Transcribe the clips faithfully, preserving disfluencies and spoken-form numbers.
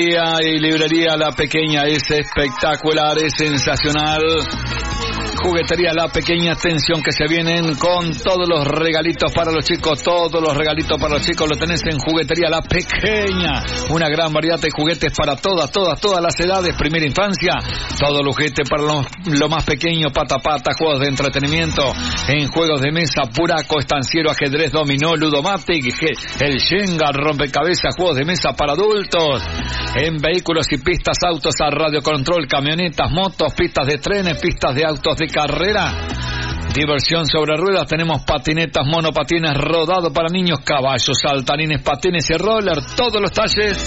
Y librería La Pequeña es espectacular, es sensacional. Juguetería La Pequeña, atención que se vienen con todos los regalitos para los chicos, todos los regalitos para los chicos lo tenés en Juguetería La Pequeña. Una gran variedad de juguetes para todas, todas, todas las edades, primera infancia, todo los juguetes para lo, lo más pequeño, pata pata, juegos de entretenimiento, en juegos de mesa, buraco, estanciero, ajedrez, dominó, ludomatic, el Shenga, rompecabezas, juegos de mesa para adultos, en vehículos y pistas, autos a radiocontrol, camionetas, motos, pistas de trenes, pistas de autos de carrera, diversión sobre ruedas, tenemos patinetas, monopatines, rodado para niños, caballos, saltarines, patines y roller, todos los talles.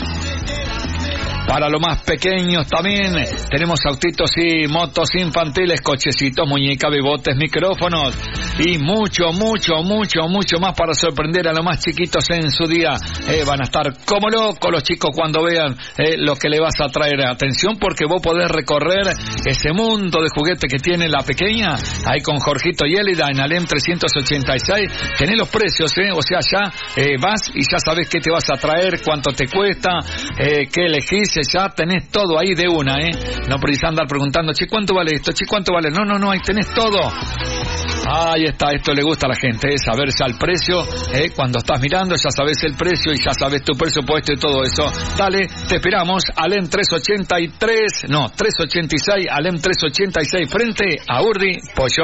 Para los más pequeños también tenemos autitos y motos infantiles, cochecitos, muñecas, bebotes, micrófonos y mucho, mucho, mucho, mucho más para sorprender a los más chiquitos en su día. Eh, van a estar como locos los chicos cuando vean eh, lo que le vas a traer. Atención porque vos podés recorrer ese mundo de juguete que tiene La Pequeña. Ahí con Jorgito y Elida en Alem trescientos ochenta y seis. Tenés los precios, eh, o sea, ya eh, vas y ya sabés qué te vas a traer, cuánto te cuesta, eh, qué elegís. Ya tenés todo ahí de una, ¿eh? No precisás andar preguntando, che, ¿cuánto vale esto? Che, ¿cuánto vale? No, no, no, ahí tenés todo. Ahí está, esto le gusta a la gente, es saber ya el precio, ¿eh? Cuando estás mirando ya sabes el precio y ya sabes tu presupuesto y todo eso. Dale, te esperamos, Alem trescientos ochenta y tres, no, trescientos ochenta y seis, Alem trescientos ochenta y seis, frente a Urdi Pollo.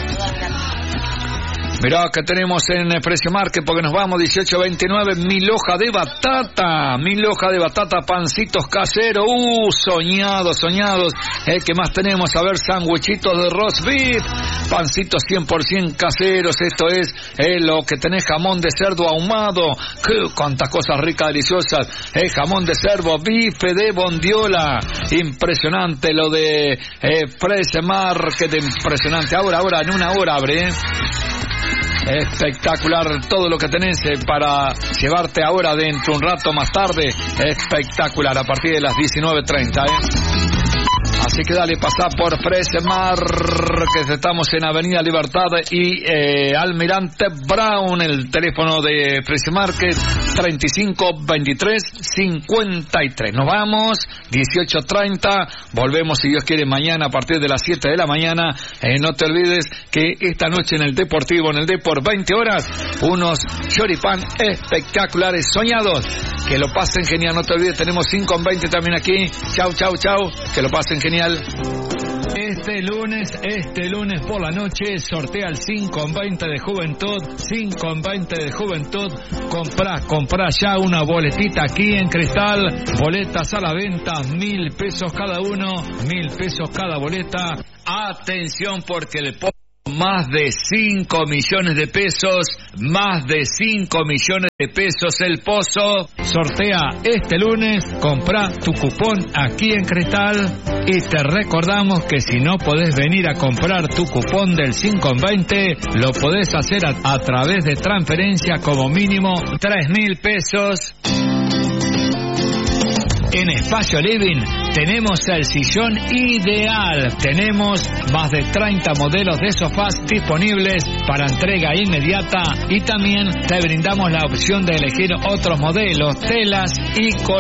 Mirá que tenemos en el Precio Market porque nos vamos dieciocho veintinueve, mil hoja de batata, mil hoja de batata, pancitos caseros, uh, soñados, soñados, eh, ¿qué más tenemos? A ver, sandwichitos de roast beef, pancitos cien por ciento caseros, esto es eh, lo que tenés, jamón de cerdo ahumado, ¡qué, cuántas cosas ricas, deliciosas, eh, jamón de cerdo, bife de bondiola, impresionante lo de eh, Precio Market, impresionante, ahora, ahora, en una hora abre, eh. Espectacular todo lo que tenés eh, para llevarte ahora dentro un rato más tarde. Espectacular a partir de las diecinueve treinta, ¿eh? Así que dale, pasá por Precio Market, estamos en Avenida Libertad y eh, Almirante Brown, el teléfono de Precio Market treinta y cinco veintitrés cincuenta y tres. Nos vamos, dieciocho treinta, volvemos si Dios quiere mañana a partir de las siete de la mañana. Eh, no te olvides que esta noche en el Deportivo, en el Deport, veinte horas, unos choripán espectaculares, soñados. Que lo pasen genial, no te olvides, tenemos cinco en veinte también aquí. Chau, chau, chau, que lo pasen genial. Este lunes, este lunes por la noche, sortea el cinco en veinte de Juventud, cinco en veinte de Juventud, comprá, comprá ya una boletita aquí en Cristal, boletas a la venta, mil pesos cada uno, mil pesos cada boleta, atención porque el más de cinco millones de pesos, más de cinco millones de pesos el Pozo. Sortea este lunes, comprá tu cupón aquí en Cristal y te recordamos que si no podés venir a comprar tu cupón del cinco en veinte, lo podés hacer a, a través de transferencia como mínimo tres mil pesos. En Espacio Living tenemos el sillón ideal. Tenemos más de treinta modelos de sofás disponibles para entrega inmediata y también te brindamos la opción de elegir otros modelos, telas y colores.